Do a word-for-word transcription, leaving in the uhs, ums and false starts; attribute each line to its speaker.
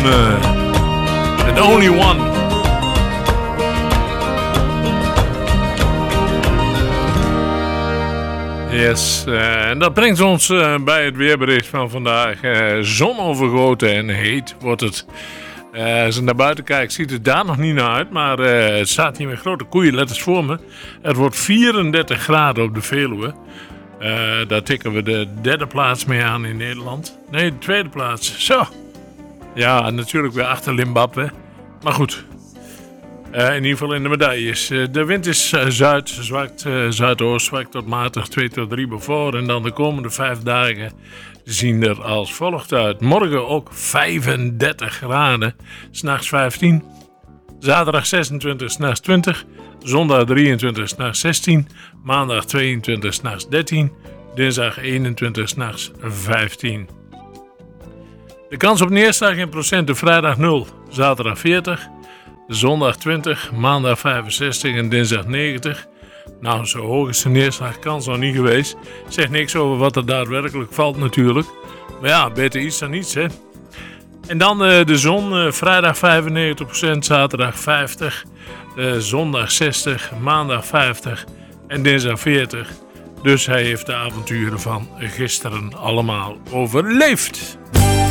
Speaker 1: uh, The Only One. Yes, uh, en dat brengt ons uh, bij het weerbericht van vandaag. Uh, zonovergoten en heet wordt het. Uh, als ik naar buiten kijk, ziet het daar nog niet naar uit. Maar uh, het staat hier met grote koeienletters voor me. Het wordt vierendertig graden op de Veluwe. Uh, daar tikken we de derde plaats mee aan in Nederland. Nee, de tweede plaats. Zo. Ja, natuurlijk weer achter Limbabwe. Maar goed. Uh, in ieder geval in de medailles. Uh, de wind is uh, zuid, zwakt, uh, zuidoost, zwakt tot matig twee tot drie bevoor. En dan de komende vijf dagen zien er als volgt uit. Morgen ook vijfendertig graden, 's nachts vijftien. Zaterdag zesentwintig, 's nachts twintig. Zondag drieëntwintig, 's nachts zestien. Maandag tweeëntwintig, 's nachts dertien. Dinsdag eenentwintig, 's nachts vijftien. De kans op neerslag in procenten: vrijdag nul, zaterdag veertig. Zondag twintig, maandag vijfenzestig en dinsdag negentig. Nou, zo hoog is de neerslagkans nog niet geweest. Zegt niks over wat er daadwerkelijk valt natuurlijk. Maar ja, beter iets dan niets, hè. En dan uh, de zon, uh, vrijdag vijfennegentig procent, zaterdag vijftig. Uh, zondag zestig, maandag vijftig en dinsdag veertig. Dus hij heeft de avonturen van gisteren allemaal overleefd.